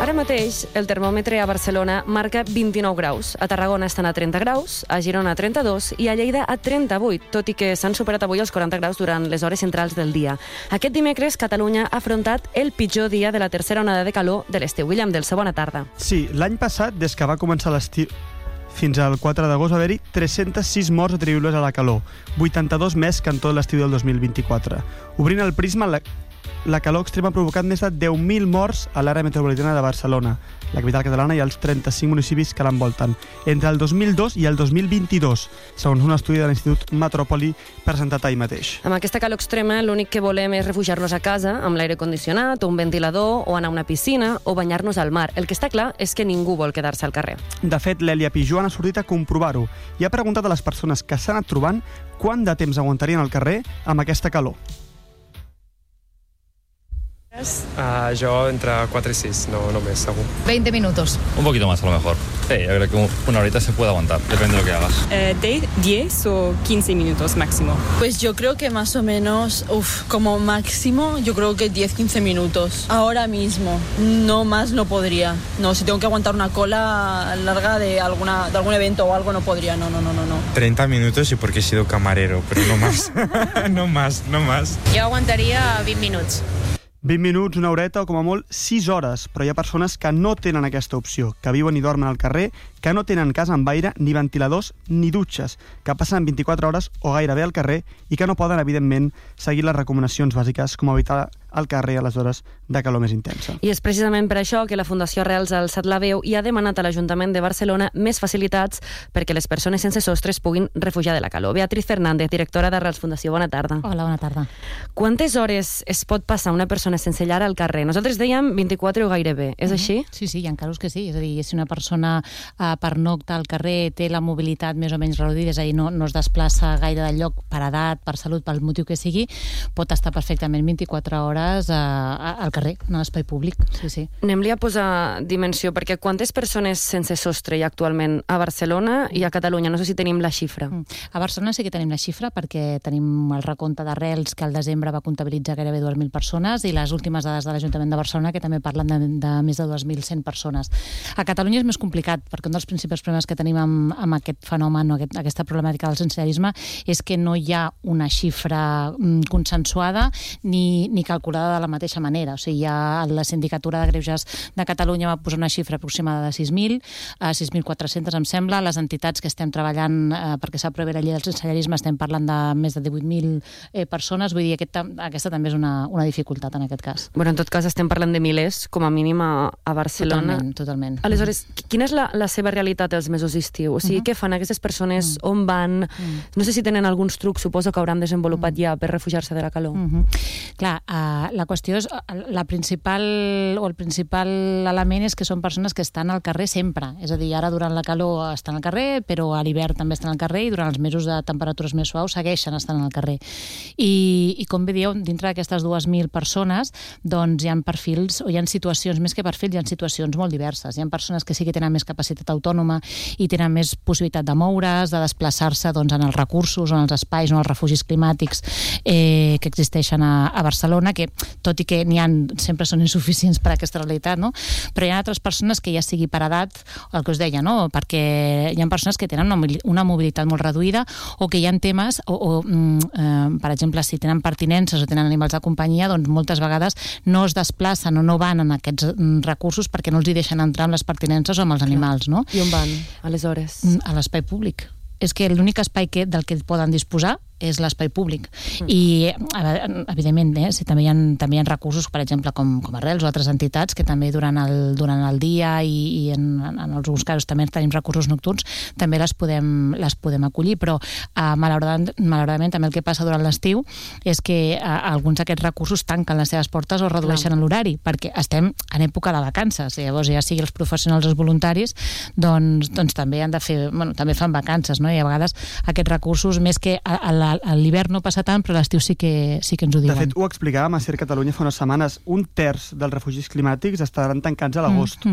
Ara mateix el termòmetre a Barcelona marca 29 graus, a Tarragona estan a 30 graus, a Girona a 32 i a Lleida a 38, tot i que s'han superat avui els 40 graus durant les hores centrals del dia. Aquest dimecres, Catalunya ha afrontat el pitjor dia de la tercera onada de calor de l'estiu. William, del seu bona tarda. Sí, l'any passat, des que va començar l'estiu, fins al 4 d'agost va haver-hi 306 morts atribuïbles a la calor, 82 més que en tot l'estiu del 2024. Obrint el prisma, la calor extrema ha provocat més de 10.000 morts a l'àrea metropolitana de Barcelona, la capital catalana, i als 35 municipis que l'envolten, entre el 2002 i el 2022, segons un estudi de l'Institut Metròpoli presentat ahir mateix. Amb aquesta calor extrema, l'únic que volem és refugiar-nos a casa amb l'aire condicionat o un ventilador, o anar a una piscina o banyar-nos al mar. El que està clar és que ningú vol quedar-se al carrer. De fet, l'Èlia Pijuan ha sortit a comprovar-ho i ha preguntat a les persones que s'han anat trobant quant de temps aguantarien al carrer amb aquesta calor. Yo entre 4 y 6, no me segur. 20 minutos. Un poquito más a lo mejor. Sí, yo creo que una horita se puede aguantar, depende de lo que hagas. De 10 o 15 minutos máximo. Pues yo creo que más o menos, como máximo, yo creo que 10-15 minutos. Ahora mismo, no más no podría. No, si tengo que aguantar una cola larga de algún evento o algo, no podría, no. 30 minutos y porque he sido camarero, pero no más. no más. Yo aguantaría 20 minutos. 20 minuts, una horeta o com a molt 6 hores, però hi ha persones que no tenen aquesta opció, que viuen i dormen al carrer, que no tenen casa amb aire, ni ventiladors, ni dutxes, que passen 24 hores o gairebé al carrer i que no poden, evidentment, seguir les recomanacions bàsiques com evitar al carrer a les hores de calor més intensa. I és precisament per això que la Fundació Arrels ha alçat la veu i ha demanat a l'Ajuntament de Barcelona més facilitats perquè les persones sense sostres puguin refugiar de la calor. Beatriz Fernández, directora d'Arrels Fundació, bona tarda. Hola, bona tarda. Quantes hores es pot passar una persona sense llar al carrer? Nosaltres dèiem 24 o gairebé. És així? Sí, hi ha casos que sí. És a dir, si una persona pernocta al carrer té la mobilitat més o menys reduïda, és a dir, no es desplaça gaire del lloc per edat, per salut, pel motiu que sigui, pot estar perfectament 24 hores al carrer, en l'espai públic. Sí. Anem-li a posar dimensió, perquè quantes persones sense sostre hi ha actualment a Barcelona i a Catalunya? No sé si tenim la xifra. A Barcelona sí que tenim la xifra, perquè tenim el recompte d'Arrels, que al desembre va comptabilitzar gairebé 2.000 persones, i les últimes dades de l'Ajuntament de Barcelona, que també parlen de més de 2.100 persones. A Catalunya és més complicat, perquè un dels principals problemes que tenim amb aquest fenomen, aquesta problemàtica del sensellarisme, és que no hi ha una xifra consensuada ni calculada de la mateixa manera. O sigui, la Sindicatura de Greuges de Catalunya va posar una xifra aproximada de 6.000, 6.400 em sembla. Les entitats que estem treballant perquè s'aprovi la llei del sensellarisme estem parlant de més de 18.000 persones. Vull dir, aquesta també és una dificultat en aquest cas. Bueno, en tot cas estem parlant de milers, com a mínim a Barcelona. Totalment. Aleshores, quina és la seva realitat els mesos d'estiu? O sigui, què fan aquestes persones? On van? No sé si tenen alguns trucs, suposo que hauran desenvolupat ja per refugiar-se de la calor. Clar, la qüestió és, el principal element és que són persones que estan al carrer sempre. És a dir, ara durant la calor estan al carrer, però a l'hivern també estan al carrer, i durant els mesos de temperatures més suaus segueixen estant al carrer. I com bé dieu, dintre d'aquestes 2.000 persones, doncs hi ha perfils, o hi ha situacions, més que perfils, hi ha situacions molt diverses. Hi ha persones que sí que tenen més capacitat autònoma i tenen més possibilitat de moure's, de desplaçar-se en els recursos, en els espais, en els refugis climàtics que existeixen a Barcelona, que tot i que sempre són insuficients per a aquesta realitat, no? Però hi ha altres persones que ja sigui per edat, el que us deia, no? Perquè hi ha persones que tenen una mobilitat molt reduïda, o que hi ha temes, per exemple, si tenen pertinences o tenen animals de companyia, doncs moltes vegades no es desplacen o no van en aquests recursos perquè no els hi deixen entrar amb les pertinences o amb els animals, no? I on van, aleshores? A l'espai públic. És que l'únic espai del que poden disposar és l'espai públic. I, evidentment, també hi ha recursos, per exemple, com Arrels o altres entitats, que també durant el dia i en alguns casos també tenim recursos nocturns, també les podem acollir, però malauradament també el que passa durant l'estiu és que alguns d'aquests recursos tanquen les seves portes o redueixen l'horari, perquè estem en època de vacances. Llavors, ja sigui els professionals o els voluntaris, doncs també han de fer, també fan vacances, no? I a vegades aquests recursos, més que a l'hivern no passa tant, però a l'estiu sí que ens ho diuen. De fet, ho explicàvem a CER Catalunya fa unes setmanes, 1/3 dels refugis climàtics estaran tancats a l'agost.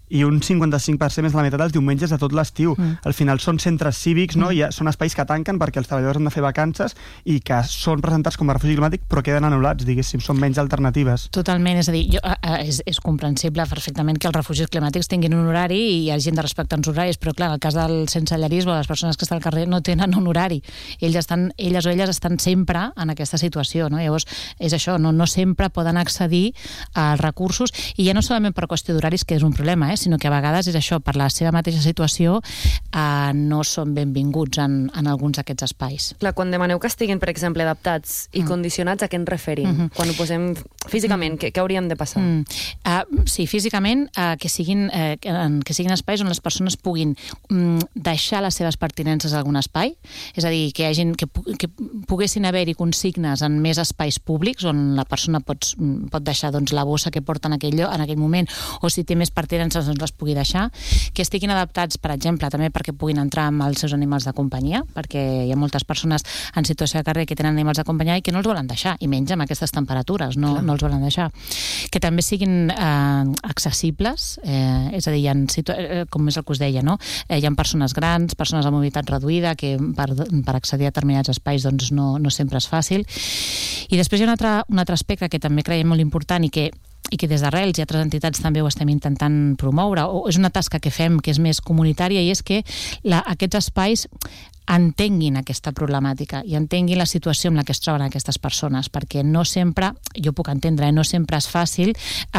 i un 55% més de la meitat dels diumenges de tot l'estiu. Al final són centres cívics, no? Són espais que tanquen perquè els treballadors han de fer vacances i que són presentats com a refugi climàtic però queden anul·lats, diguéssim, són menys alternatives. Totalment, és a dir, és comprensible perfectament que els refugis climàtics tinguin un horari i hi hagi de respectar uns horaris, però clar, en el cas del sensellarisme, les persones que estan al carrer no tenen un horari. Elles o elles estan sempre en aquesta situació, no? Llavors, és això, no sempre poden accedir als recursos, i ja no solament per qüestió d'horaris, que és un problema, sinó que a vegades és això, per la seva mateixa situació, no són benvinguts en alguns d'aquests espais. Clar, quan demaneu que estiguin, per exemple, adaptats i condicionats, a què ens referim? Quan ho posem físicament, què haurien de passar? Sí, físicament, que siguin espais on les persones puguin deixar les seves pertinences a algun espai, és a dir, que poguessin haver-hi consignes en més espais públics on la persona pot deixar la bossa que porta en aquell moment, o si té més pertinences doncs les pugui deixar, que estiguin adaptats, per exemple, també perquè puguin entrar amb els seus animals de companyia, perquè hi ha moltes persones en situació de carrer que tenen animals de companyia i que no els volen deixar, i menys amb aquestes temperatures, no els volen deixar. Que també siguin accessibles, és a dir, com és el que us deia, no? Hi ha persones grans, persones amb mobilitat reduïda, que per accedir a determinats espais doncs no sempre és fàcil. I després hi ha un altre aspecte que també creiem molt important i que des d'Arrels i altres entitats també ho estem intentant promoure, o és una tasca que fem que és més comunitària, i és que aquests espais entenguin aquesta problemàtica i entenguin la situació en la que es troben aquestes persones, perquè no sempre, jo puc entendre, no sempre és fàcil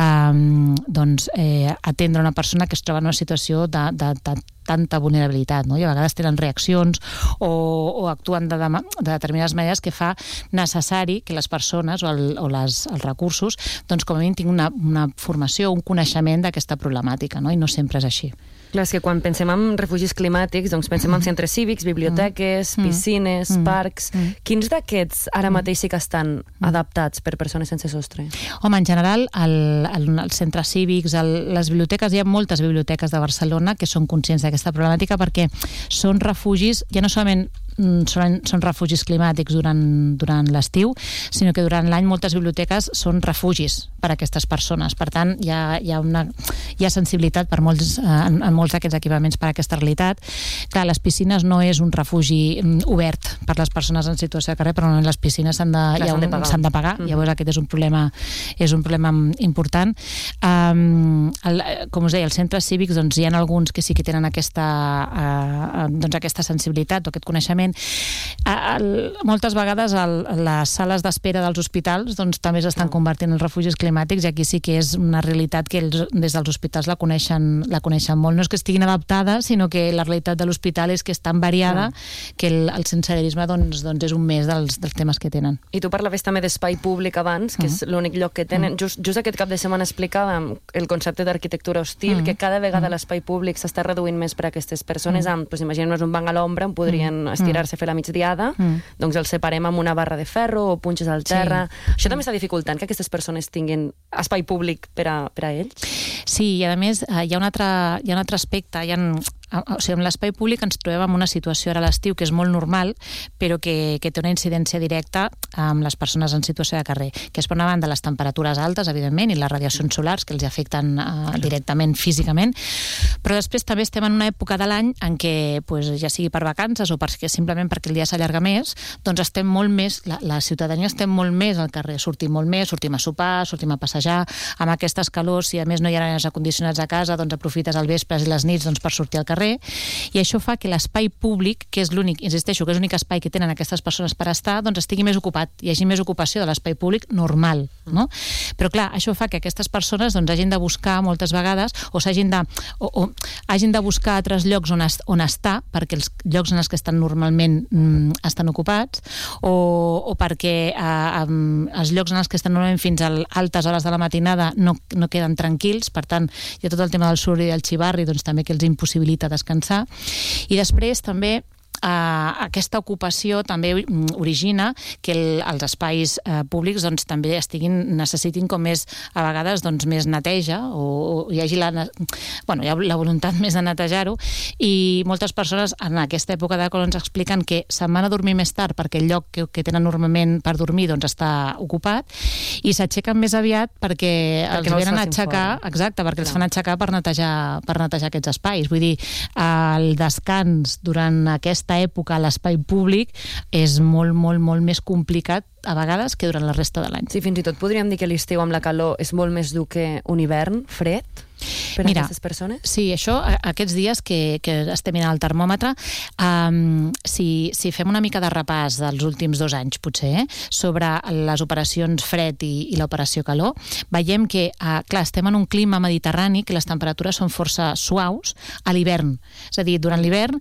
atendre una persona que es troba en una situació de tanta vulnerabilitat, no? I a vegades tenen reaccions o actuen de determinades maneres que fa necessari que les persones o els recursos doncs com a mínim tinguin una formació, un coneixement d'aquesta problemàtica, no? I no sempre és així. Clar, és que quan pensem en refugis climàtics, doncs pensem en centres cívics, biblioteques, piscines, parcs. Quins d'aquests ara mateix sí que estan adaptats per persones sense sostre? Home, en general, els centres cívics, les biblioteques, hi ha moltes biblioteques de Barcelona que són conscients d'aquesta problemàtica perquè són refugis, ja no solament són refugis climàtics durant l'estiu, sinó que durant l'any moltes biblioteques són refugis per a aquestes persones. Per tant, hi ha sensibilitat en molts d'aquests equipaments per a aquesta realitat. Clar, les piscines no és un refugi obert per les persones en situació de carrer, però les piscines s'han de pagar. Llavors aquest és un problema important. Com us deia, els centres cívics hi ha alguns que sí que tenen aquesta sensibilitat o aquest coneixement. Moltes vegades les sales d'espera dels hospitals també s'estan convertint en refugis climàtics, i aquí sí que és una realitat que des dels hospitals la coneixen molt. No és que estiguin adaptades, sinó que la realitat de l'hospital és que és tan variada que el sensellarisme és un més dels temes que tenen. I tu parlaves també d'espai públic abans, que és l'únic lloc que tenen. Just aquest cap de setmana explicàvem el concepte d'arquitectura hostil, que cada vegada l'espai públic s'està reduint més per a aquestes persones. Imaginem-nos un banc a l'ombra on podrien estirar-se a fer la migdiada, doncs els separem amb una barra de ferro o punxes al terra. Això també està dificultant que aquestes persones tinguin espai públic per a ells? Sí, i a més hi ha un altre aspecte. O sigui, en l'espai públic ens trobem en una situació ara a l'estiu que és molt normal, però que té una incidència directa amb les persones en situació de carrer, que és per una banda les temperatures altes, evidentment, i les radiacions solars que els afecten directament físicament, però després també estem en una època de l'any en què, ja sigui per vacances o simplement perquè el dia s'allarga més, doncs estem molt més, la ciutadania estem molt més al carrer, sortim molt més, sortim a sopar, sortim a passejar, amb aquestes calors, si a més no hi ha aires acondicionats a casa, doncs aprofites el vespre i les nits per sortir al carrer, i això fa que l'espai públic, que és l'únic, insisteixo, que és l'únic espai que tenen aquestes persones per estar, doncs estigui més ocupat, hi hagi més ocupació de l'espai públic normal, no? Però clar, això fa que aquestes persones hagin de buscar moltes vegades o hagin de buscar altres llocs on estar, perquè els llocs en els que estan normalment estan ocupats, o perquè els llocs en els que estan normalment fins a altes hores de la matinada no queden tranquils. Per tant, hi ha tot el tema del soroll i del xivarri, doncs també que els impossibilita descansar. I després també aquesta ocupació també origina que els espais públics doncs, també necessitin com més, a vegades, doncs, més neteja o hi hagi la voluntat més de netejar-ho, i moltes persones en aquesta època de calor ens expliquen que se'n van a dormir més tard perquè el lloc que tenen normalment per dormir doncs, està ocupat, i s'aixequen més aviat perquè els venen a aixecar, exacte, perquè els fan aixecar per netejar aquests espais. Vull dir, el descans durant aquesta època a l'espai públic és molt, molt, molt més complicat a vegades que durant la resta de l'any. Sí, fins i tot podríem dir que l'estiu amb la calor és molt més dur que un hivern fred per a aquestes persones? Sí, això, aquests dies que estem mirant el termòmetre, si fem una mica de repàs dels últims 2 anys, potser, sobre les operacions fred i l'operació calor, veiem que, clar, estem en un clima mediterrani, que les temperatures són força suaus a l'hivern. És a dir, durant l'hivern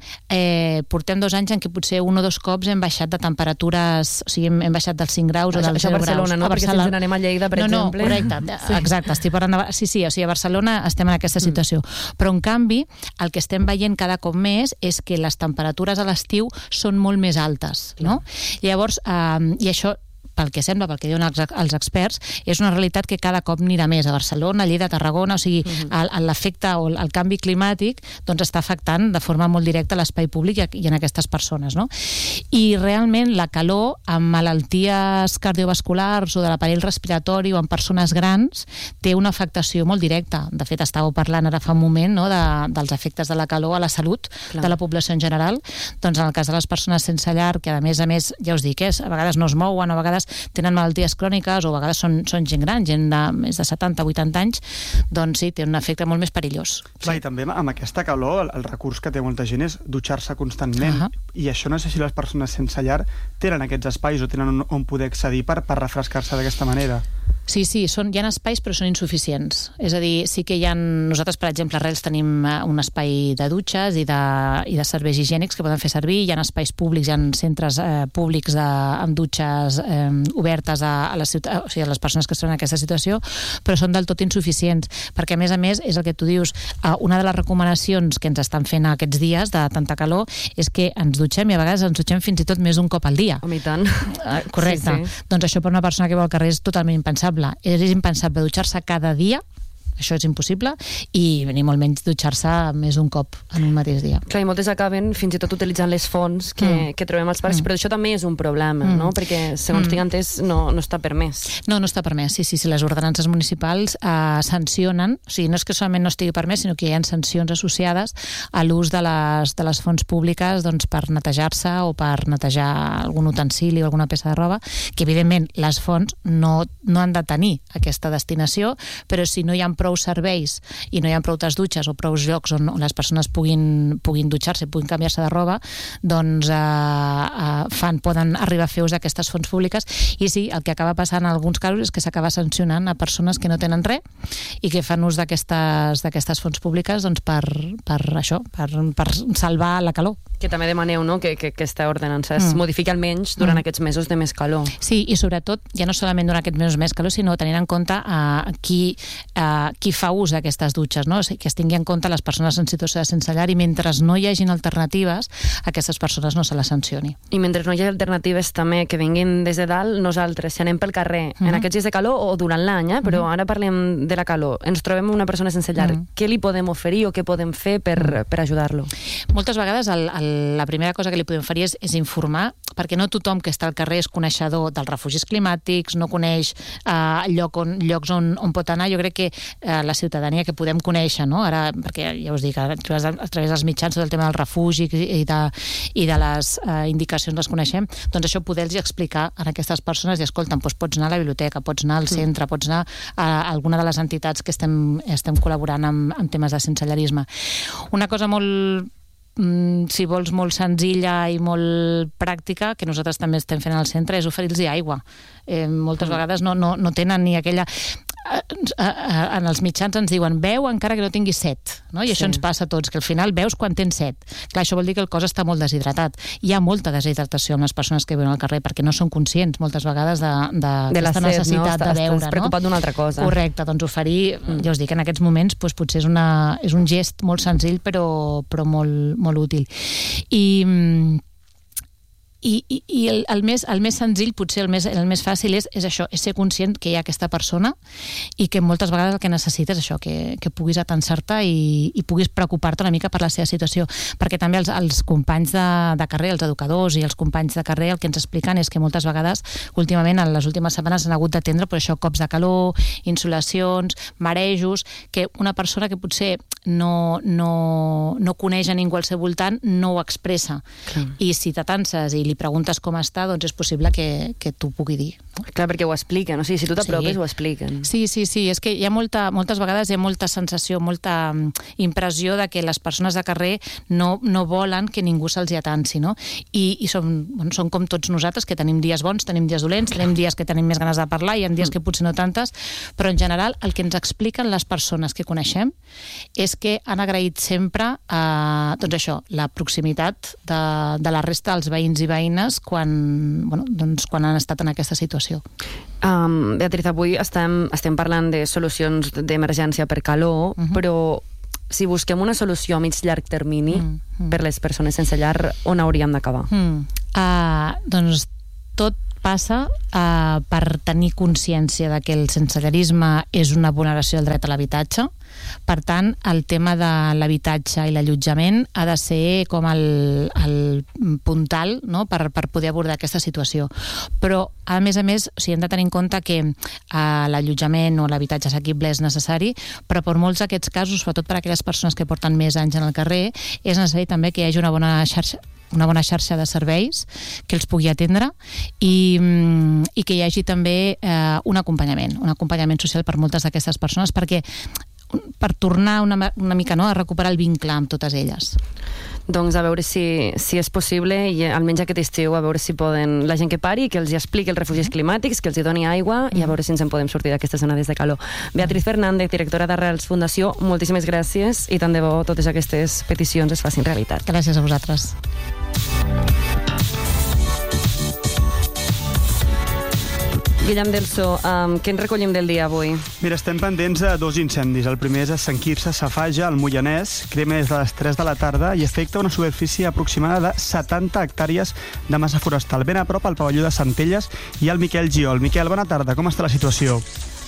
portem 2 anys en què potser 1 o 2 cops hem baixat de temperatures, o sigui, hem baixat dels 5 graus o dels 0 graus. Això a Barcelona, no? Perquè si ens n'anem a Lleida, per exemple... No, correcte, exacte, estic parlant de... Sí, o sigui, a Barcelona estem en aquesta situació. Però, en canvi, el que estem veient cada cop més és que les temperatures a l'estiu són molt més altes, no? Llavors, i això, pel que sembla, pel que diuen els experts, és una realitat que cada cop anirà més a Barcelona, a Lleida, a Tarragona, o sigui, l'efecte o el canvi climàtic doncs està afectant de forma molt directa a l'espai públic i en aquestes persones, no? I realment la calor amb malalties cardiovasculars o de l'aparell respiratori o en persones grans té una afectació molt directa. De fet, estàveu parlant ara fa un moment, no?, dels efectes de la calor a la salut de la població en general. Doncs en el cas de les persones sense llar, que a més, ja us dic, a vegades no es mouen, a vegades tenen malalties cròniques o a vegades són gent gran, gent de més de 70-80 anys, doncs sí, té un efecte molt més perillós. Clar, i també amb aquesta calor, el recurs que té molta gent és dutxar-se constantment. I això no sé si les persones sense llar tenen aquests espais o tenen on poder accedir per refrescar-se d'aquesta manera. Sí, hi ha espais però són insuficients. És a dir, sí que nosaltres, per exemple, a Rels tenim un espai de dutxes i de serveis higiènics que poden fer servir, hi ha espais públics, hi ha centres públics amb dutxes obertes a la ciutat, o sigui, a les persones que estan en aquesta situació, però són del tot insuficients, perquè a més, és el que tu dius, una de les recomanacions que ens estan fent aquests dies de tanta calor és que ens dutxem, i a vegades ens dutxem fins i tot més d'un cop al dia. Home, i tant. Correcte. Sí. Doncs això per una persona que viu al carrer és totalment impensable. És impensable dutxar-se cada dia, això és impossible, i ni molt menys dutxar-se més d'un cop en un mateix dia. Clar, i moltes acaben fins i tot utilitzant les fonts que trobem als parcs, però això també és un problema, no? Perquè, segons tinc entès, no està permès. No està permès, sí. Les ordenances municipals sancionen, o sigui, no és que solament no estigui permès, sinó que hi ha sancions associades a l'ús de les fonts públiques per netejar-se o per netejar algun utensili o alguna peça de roba, que evidentment les fonts no han de tenir aquesta destinació, però si no hi ha prou serveis i no hi ha prou dutxes o prou llocs on les persones puguin dutxar-se, puguin canviar-se de roba, doncs poden arribar a fer ús d'aquestes fonts públiques, i sí, el que acaba passant en alguns casos és que s'acaba sancionant a persones que no tenen res i que fan ús d'aquestes fonts públiques per salvar la calor. Que també demaneu, no?, que aquesta ordenança es modifiqui almenys durant aquests mesos de més calor. Sí, i sobretot, ja no solament durant aquests mesos més calor, sinó tenint en compte qui fa ús d'aquestes dutxes, no? O sigui, que es tingui en compte les persones en situació de sense llar, i mentre no hi hagin alternatives, aquestes persones no se les sancioni. I mentre no hi hagi alternatives també que vinguin des de dalt, nosaltres, si anem pel carrer en aquests dies de calor o durant l'any, però ara parlem de la calor, ens trobem una persona sense llar, què li podem oferir o què podem fer per ajudar-lo? Moltes vegades la primera cosa que li podem oferir és informar, perquè no tothom que està al carrer és coneixedor dels refugis climàtics, no coneix llocs on pot anar. Jo crec que la ciutadania que podem conèixer, no? Ara, perquè ja us dic, a través dels mitjans del tema del refugi i de les indicacions les coneixem, doncs això poder-los explicar a aquestes persones, i escolta, doncs pots anar a la biblioteca, pots anar al centre, pots anar a alguna de les entitats que estem col·laborant amb temes de sensellarisme. Una cosa molt, si vols, molt senzilla i molt pràctica, que nosaltres també estem fent al centre, és oferir-los aigua. Moltes vegades no tenen ni aquella... En els mitjans ens diuen beu encara que no tinguis set, no? I això ens passa a tots, que al final beus quan tens set. Clar, això vol dir que el cos està molt deshidratat. Hi ha molta deshidratació amb les persones que viuen al carrer, perquè no són conscients moltes vegades d'aquesta necessitat de beure. Estàs preocupat d'una altra cosa. Correcte, doncs oferir, ja us dic, en aquests moments potser és un gest molt senzill però molt útil. I I el més senzill, potser el més fàcil és això, és ser conscient que hi ha aquesta persona i que moltes vegades el que necessites és això, que puguis atensar-te i puguis preocupar-te una mica per la seva situació, perquè també els companys de carrer, els educadors i els companys de carrer, el que ens expliquen és que moltes vegades, últimament, en les últimes setmanes han hagut d'atendre per això cops de calor, insolacions, marejos, que una persona que potser no coneix a ningú al seu voltant no ho expressa. I si t'atances i li preguntes com està, doncs és possible que t'ho pugui dir. Clar, perquè ho expliquen, o sigui, si tu t'apropes ho expliquen. Sí, és que hi ha moltes vegades hi ha molta sensació, molta impressió de que les persones de carrer no volen que ningú se'ls hi atansi, no? I són com tots nosaltres, que tenim dies bons, tenim dies dolents, tenim dies que tenim més ganes de parlar i en dies que potser no tantes, però en general el que ens expliquen les persones que coneixem és que han agraït sempre doncs això, la proximitat de la resta dels veïns i veïnes quan han estat en aquesta situació. Beatriz, avui estem parlant de solucions d'emergència per calor, però si busquem una solució a mig llarg termini per les persones sense llar, on hauríem d'acabar? Doncs tot passa per tenir consciència de que el sensellarisme és una vulneració del dret a l'habitatge. Per tant, el tema de l'habitatge i l'allotjament ha de ser com el puntal, no?, per poder abordar aquesta situació. Però, a més, hem de tenir en compte que l'allotjament o l'habitatge assequible és necessari, però per molts d'aquests casos, sobretot per a aquelles persones que porten més anys en el carrer, és necessari també que hi hagi una bona xarxa de serveis que els pugui atendre i que hi hagi també un acompanyament social per moltes d'aquestes persones per tornar una mica, no?, a recuperar el vincle amb totes elles. Doncs a veure si és possible, i almenys aquest estiu, a veure si poden la gent que pari, que els expliqui els refugis climàtics, que els doni aigua, i a veure si ens en podem sortir d'aquestes onades de calor. Beatriz Fernández, directora d'Arrels Fundació, moltíssimes gràcies, i tant de bo totes aquestes peticions es facin realitat. Gràcies a vosaltres. Guillem Delso, què ens recollim del dia avui? Mira, estem pendents de 2 incendis. El primer és a Sant Quirze Safaja, al Moianès. Crema des de les 3 de la tarda i afecta una superfície aproximada de 70 hectàrees de massa forestal. Ben a prop al pavelló de Centelles i al Miquel Giol. Miquel, bona tarda. Com està la situació?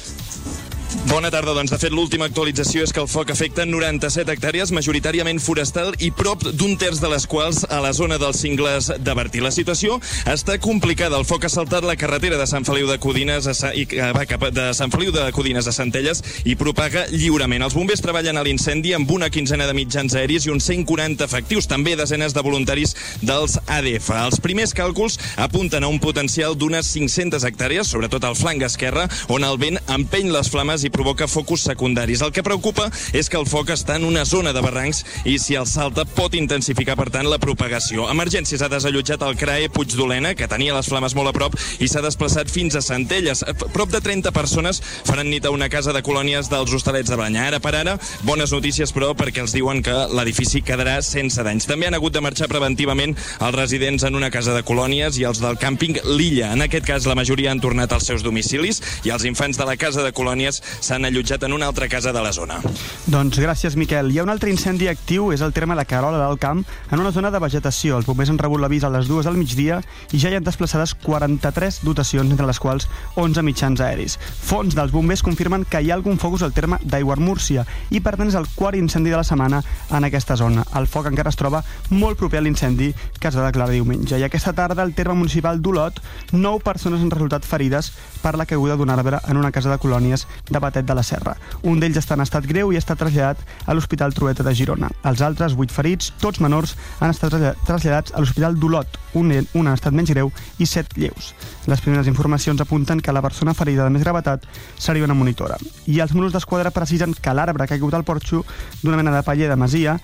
Bona tarda, doncs de fet l'última actualització és que el foc afecta 97 hectàrees, majoritàriament forestal i prop d'un terç de les quals a la zona dels Cingles de Bertí. La situació està complicada. El foc ha saltat la carretera de Sant Feliu de Codines i va cap de Sant Feliu de Codines a Centelles i propaga lliurement. Els bombers treballen a l'incendi amb una quinzena de mitjans aeris i uns 140 efectius, també desenes de voluntaris dels ADF. Els primers càlculs apunten a un potencial d'unes 500 hectàrees, sobretot al flanc esquerre, on el vent empeny les flames i provoca focus secundaris. El que preocupa és que el foc està en una zona de barrancs i si el salta pot intensificar, per tant, la propagació. Emergències ha desallotjat el CRAE Puigdolena, que tenia les flames molt a prop, i s'ha desplaçat fins a Centelles. Prop de 30 persones faran nit a una casa de colònies dels Hostalets de Banyar. Ara per ara, bones notícies, però, perquè els diuen que l'edifici quedarà sense danys. També han hagut de marxar preventivament els residents en una casa de colònies i els del càmping L'Illa. En aquest cas, la majoria han tornat als seus domicilis i els infants de la casa de colònies s'han allotjat en una altra casa de la zona. Doncs gràcies, Miquel. Hi ha un altre incendi actiu, és el terme de Carola del Camp, en una zona de vegetació. Els bombers han rebut l'avís a les 2 del migdia i ja hi han desplaçades 43 dotacions, entre les quals 11 mitjans aeris. Fonts dels bombers confirmen que hi ha algun focus al terme d'Aiguamúrcia i, per tant, és el quart incendi de la setmana en aquesta zona. El foc encara es troba molt proper a l'incendi que es va declarar diumenge. I aquesta tarda, al terme municipal d'Olot, 9 persones han resultat ferides per la caiguda d'un arbre en una casa de colònies de Batet de la Serra. Un d'ells està en estat greu i està traslladat a l'Hospital Trueta de Girona. Els altres 8 ferits, tots menors, han estat traslladats a l'Hospital d'Olot. Un ha estat menys greu i 7 lleus. Les primeres informacions apunten que la persona ferida de més gravetat seria una monitora. I els Mossos d'Esquadra precisen que l'arbre que ha caigut al porxo d'una mena de paller de masia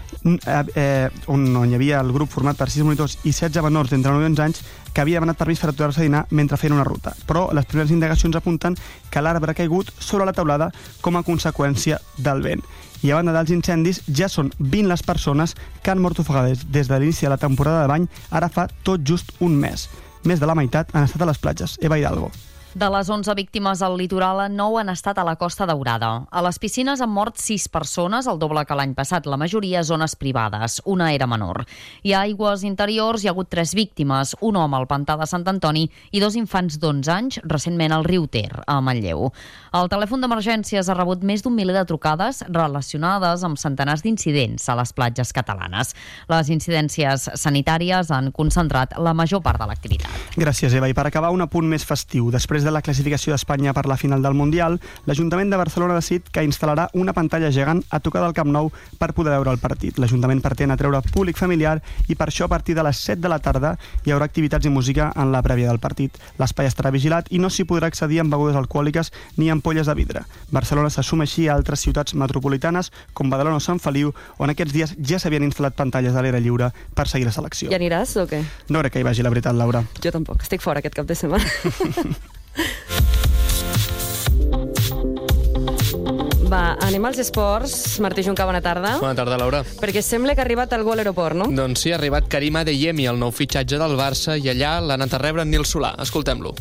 on hi havia el grup format per 6 monitors i 16 menors d'entre 9 i 11 anys que havia demanat permís per aturar-se a dinar mentre feien una ruta. Però les primeres indagacions apunten que l'arbre ha caigut sobre la teulada com a conseqüència del vent. I a banda dels incendis, ja són 20 les persones que han mort ofegades des de l'inici de la temporada de bany, ara fa tot just un mes. Més de la meitat han estat a les platges. Eva Hidalgo. De les 11 víctimes al litoral, 9 han estat a la Costa Daurada. A les piscines han mort 6 persones, el doble que l'any passat, la majoria a zones privades. Una era menor. I a aigües interiors hi ha hagut 3 víctimes, un home al pantà de Sant Antoni i 2 infants d'11 anys, recentment al riu Ter, a Manlleu. El telèfon d'emergències ha rebut més d'1 miler de trucades relacionades amb centenars d'incidents a les platges catalanes. Les incidències sanitàries han concentrat la major part de l'activitat. Gràcies, Eva. I per acabar, un apunt més festiu. Després de la classificació d'Espanya per la final del Mundial, l'Ajuntament de Barcelona ha decidit que instal·larà una pantalla gegant a tocar del Camp Nou per poder veure el partit. L'Ajuntament pretén atreure públic familiar i per això a partir de les 7 de la tarda hi haurà activitats i música en la prèvia del partit. L'espai estarà vigilat i no s'hi podrà accedir amb begudes alcohòliques ni ampolles de vidre. Barcelona s'assuma així a altres ciutats metropolitanes com Badalona o Sant Feliu, on aquests dies ja s'havien instal·lat pantalles a l'aire lliure per seguir la selecció. I aniràs o què? No crec que hi vagi, la veritat, Laura. Jo tampoc, estic fora aquest cap de setmana. Va, anem als esports. Martí Juncà, bona tarda. Bona tarda, Laura. Perquè sembla que ha arribat algú a l'aeroport, no? Doncs sí, ha arribat Karim Adeyemi, el nou fitxatge del Barça, i allà l'ha anat a rebre en Nil Solà. Escoltem-lo.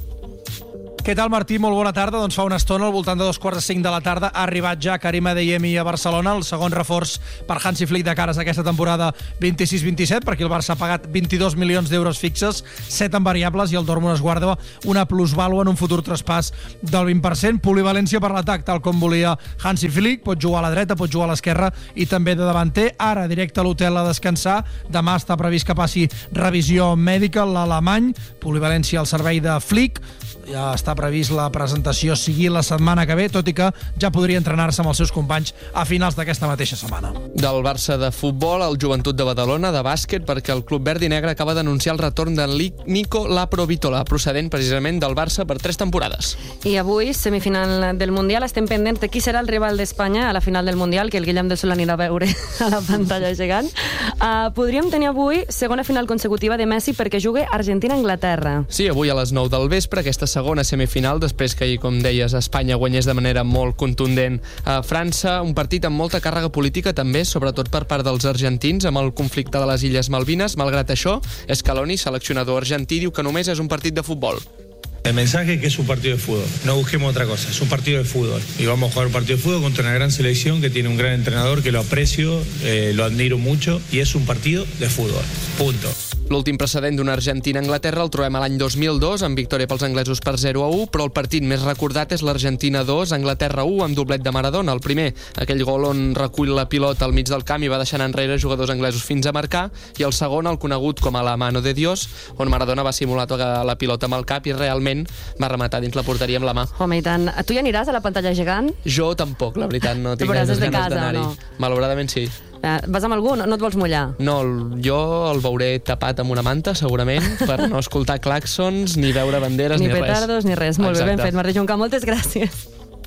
Què tal, Martí? Molt bona tarda. Doncs fa una estona, al voltant de 2:45 de la tarda, ha arribat ja Karim Adeyemi a Barcelona, el segon reforç per Hansi Flick de cares a aquesta temporada 26-27, perquè el Barça ha pagat 22 milions d'euros fixes, 7 en variables, i el Dortmund es guarda una plusvàlua en un futur traspàs del 20%. Polivalència per l'atac, tal com volia Hansi Flick. Pot jugar a la dreta, pot jugar a l'esquerra i també de davanter. Ara, directe a l'hotel a descansar. Demà està previst que passi revisió mèdica l'alemany. Polivalència al servei de Flick. Ja està previst la presentació sigui la setmana que ve, tot i que ja podria entrenar-se amb els seus companys a finals d'aquesta mateixa setmana. Del Barça de futbol al Joventut de Badalona, de bàsquet, perquè el club verd i negre acaba d'anunciar el retorn de Nico Laprovitola, procedent precisament del Barça per 3 temporades. I avui, semifinal del Mundial, estem pendents de qui serà el rival d'Espanya a la final del Mundial, que el Guillem del Sol anirà a veure a la pantalla gegant. Podríem tenir avui segona final consecutiva de Messi perquè jugui Argentina-Anglaterra. Sí, avui a les 9 del vespre, aquesta segona semifinal, després que ahir, com deies, Espanya guanyés de manera molt contundent a França, un partit amb molta càrrega política també, sobretot per part dels argentins, amb el conflicte de les Illes Malvines. Malgrat això, Scaloni, seleccionador argentí, diu que només és un partit de futbol. El mensaje es que es un partido de fútbol, no busquemos otra cosa, es un partido de fútbol y vamos a jugar un partido de fútbol contra una gran selección que tiene un gran entrenador que lo aprecio, lo admiro mucho y es un partido de fútbol, punto. L'últim precedent d'una Argentina-Anglaterra el trobem a l'any 2002, amb victòria pels anglesos per 0-1, però el partit més recordat és l'Argentina 2, Anglaterra 1, amb doblet de Maradona. El primer, aquell gol on recull la pilota al mig del camp i va deixant enrere jugadors anglesos fins a marcar, i el segon, el conegut com a la mano de Dios, on Maradona va simular tocar la pilota amb el cap i realment va rematar dins la porteria amb la mà. Home, i tant. Tu hi aniràs a la pantalla gegant? Jo tampoc, la veritat, no tinc ganes d'anar-hi. No? Malauradament sí. Vas amb algú? No et vols mullar? No, jo el veuré tapat amb una manta, segurament, per no escoltar claxons, ni veure banderes, ni res. Ni petardos, ni res. Molt bé, ben fet. Martí Juncà, moltes gràcies.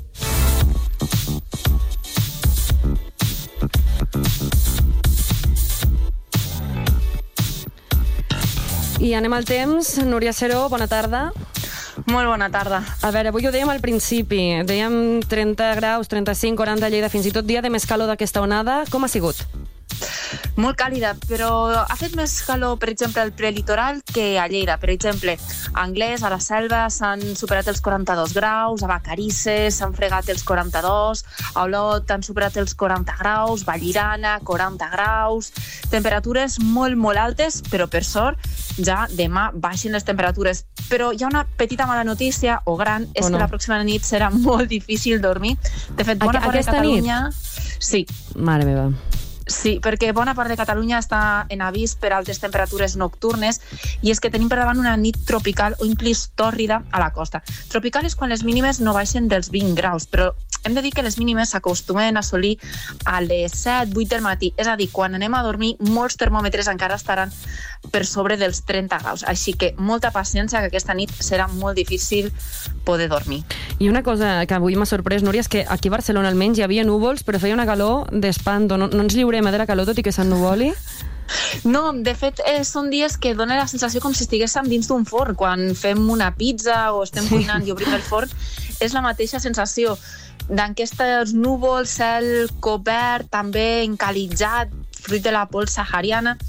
I anem al temps. Núria Seró, bona tarda. Molt bona tarda. A veure, avui ho dèiem al principi. Dèiem 30 graus, 35, 40 a Lleida, fins i tot dia de més calor d'aquesta onada. Com ha sigut? Molt càlida, però ha fet més calor, per exemple, al prelitoral que a Lleida. Per exemple, a Anglès, a la Selva, s'han superat els 42 graus, a Vacarisses s'han fregat els 42, a Olot han superat els 40 graus, Vallirana, 40 graus... Temperatures molt, molt altes, però per sort ja demà baixen les temperatures. Però hi ha una petita mala notícia, o gran, és que la pròxima nit serà molt difícil dormir. De fet, bona part de Catalunya... Sí. Mare meva. Sí, perquè bona part de Catalunya està en avís per altes temperatures nocturnes i és que tenim per davant una nit tropical o inclús tòrrida a la costa. Tropical és quan les mínimes no baixen dels 20 graus, però hem de dir que les mínimes s'acostumen a assolir a les 7, 8 del matí. És a dir, quan anem a dormir, molts termòmetres encara estaran per sobre dels 30 graus. Així que molta paciència, que aquesta nit serà molt difícil poder dormir. I una cosa que avui m'ha sorprès, Núria, és que aquí a Barcelona almenys hi havia núvols, però feia una calor d'espanto. No ens lliurem de la calor, tot i que s'ennuvoli? No, de fet, són dies que dona la sensació com si estiguéssim dins d'un forn. Quan fem una pizza o estem cuinant i obrim el forn, és la mateixa sensació d'aquests núvols, cel cobert, també encalitzat, fruit de la pols sahariana,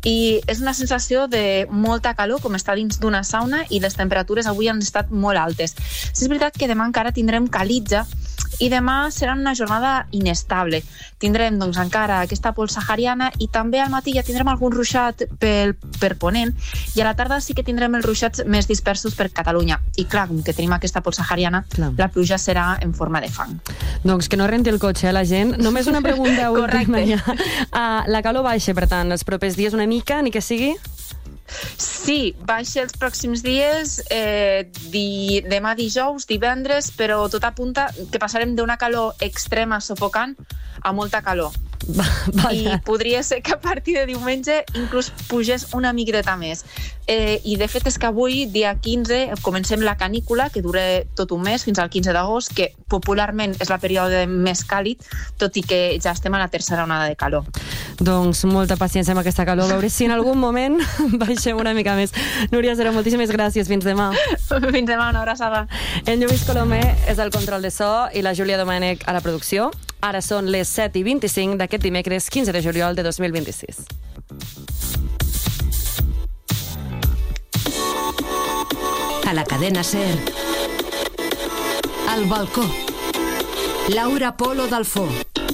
i és una sensació de molta calor, com estar dins d'una sauna, i les temperatures avui han estat molt altes. Sí, és veritat que demà encara tindrem calitja i demà serà una jornada inestable. Tindrem doncs, encara aquesta pols sahariana i també al matí ja tindrem algun ruixat per Ponent i a la tarda sí que tindrem els ruixats més dispersos per Catalunya. I clar, com que tenim aquesta pols sahariana, la pluja serà en forma de fang. Doncs que no renti el cotxe, la gent. Només una pregunta última ja. La calor baixa, per tant, els propers dies una mica, ni que sigui? Sí, baixa els pròxims dies, demà dijous, divendres, però tot apunta que passarem d'una calor extrema sufocant a molta calor. I podria ser que a partir de diumenge inclús pugés una miqueta més. I de fet és que avui, dia 15, comencem la canícula, que dura tot un mes, fins al 15 d'agost, que popularment és el període més càlid, tot i que ja estem a la tercera onada de calor. Doncs molta paciència amb aquesta calor, a veure si en algun moment baixem una mica més. Núria Cero, moltíssimes gràcies, fins demà. Fins demà, una abraçada. En Lluís Colomer és el control de so i la Júlia Domènech a la producció. Ara són les 7:25 d'aquest dimecres 15 de juliol de 2026. A la cadena SER. Al balcó. Laura Polo Dalfó.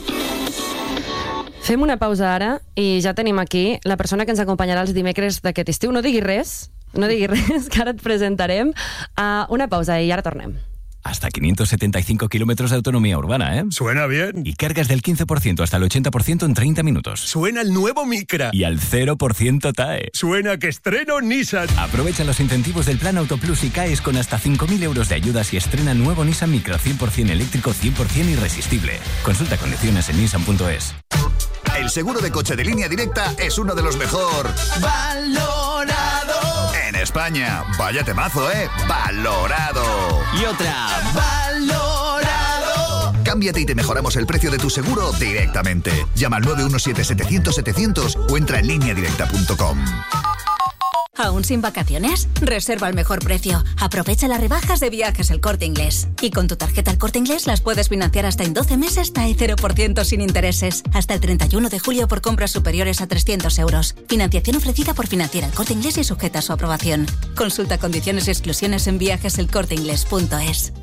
Fem una pausa ara i ja tenim aquí la persona que ens acompanyarà els dimecres d'aquest estiu. No diguis res, que ara et presentarem. Una pausa i ara tornem. Hasta 575 kilómetros de autonomía urbana, ¿eh? Suena bien. Y cargas del 15% hasta el 80% en 30 minutos. Suena el nuevo Micra. Y al 0% TAE. Suena que estreno Nissan. Aprovecha los incentivos del Plan Autoplus y caes con hasta 5.000 euros de ayudas y estrena nuevo Nissan Micra 100% eléctrico, 100% irresistible. Consulta condiciones en nissan.es. El seguro de coche de Línea Directa es uno de los mejor valorado en España. Vaya temazo, ¿eh? Valorado. Y otra. Valorado. Cámbiate y te mejoramos el precio de tu seguro directamente. Llama al 917-700-700 o entra en lineadirecta.com. ¿Aún sin vacaciones? Reserva al mejor precio. Aprovecha las rebajas de Viajes El Corte Inglés. Y con tu tarjeta El Corte Inglés las puedes financiar hasta en 12 meses TAE 0% sin intereses. Hasta el 31 de julio por compras superiores a 300 euros. Financiación ofrecida por Financiera El Corte Inglés y sujeta a su aprobación. Consulta condiciones y exclusiones en viajeselcorteinglés.es.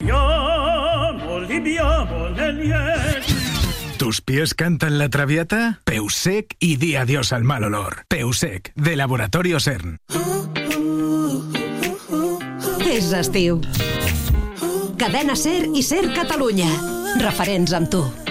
¿Tus pies cantan la traviata? Peusec y di adiós al mal olor. Peusec, de Laboratorio CERN. És estiu. Cadena SER i SER Catalunya. Referents amb tu.